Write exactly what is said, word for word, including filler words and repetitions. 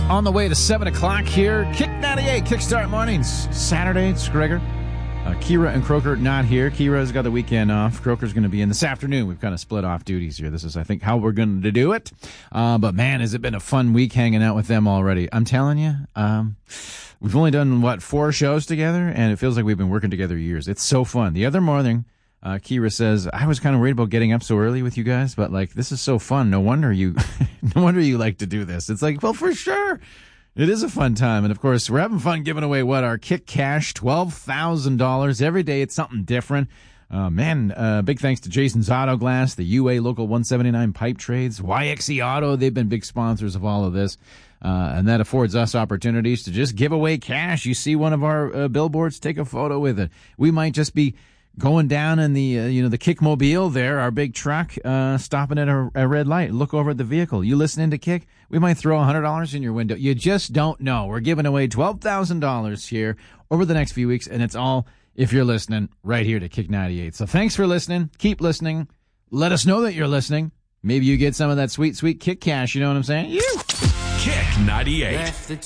On the way to seven o'clock here, Kick ninety-eight, Kickstart Mornings. Saturday, it's Gregor. Uh, Kira and Croker not here. Kira's got the weekend off. Croker's going to be in this afternoon. We've kind of split off duties here. This is, I think, how we're going to do it. Uh, but, man, has it been a fun week hanging out with them already. I'm telling you, um, we've only done, what, four shows together? And it feels like we've been working together years. It's so fun. The other morning, uh, Kira says, I was kind of worried about getting up so early with you guys, but, like, this is so fun. No wonder you, no wonder you like to do this. It's like, well, for sure. It is a fun time, and of course, we're having fun giving away, what, our Kick Cash, twelve thousand dollars. Every day it's something different. Uh, man, uh, big thanks to Jason's Auto Glass, the U A Local one seventy-nine Pipe Trades, Y X E Auto. They've been big sponsors of all of this, uh, and that affords us opportunities to just give away cash. You see one of our uh, billboards, take a photo with it. We might just be going down in the, uh, you know, the Kickmobile there, our big truck, uh, stopping at a, a red light. Look over at the vehicle. You listening to Kick? We might throw one hundred dollars in your window. You just don't know. We're giving away twelve thousand dollars here over the next few weeks, and it's all, if you're listening, right here to Kick ninety-eight. So thanks for listening. Keep listening. Let us know that you're listening. Maybe you get some of that sweet, sweet Kick Cash. You know what I'm saying? You. Kick ninety-eight.